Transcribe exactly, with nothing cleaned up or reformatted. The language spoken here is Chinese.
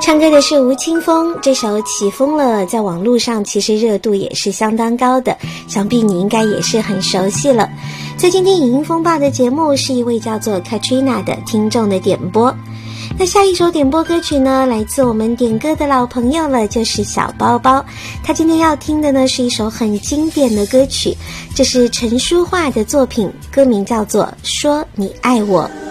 唱歌的是吴青峰，这首《起风了》在网络上其实热度也是相当高的，想必你应该也是很熟悉了。在今天影音风暴的节目是一位叫做 Katrina 的听众的点播。那下一首点播歌曲呢，来自我们点歌的老朋友了，就是小包包。他今天要听的呢是一首很经典的歌曲，这是陈淑桦的作品，歌名叫做《说你爱我》。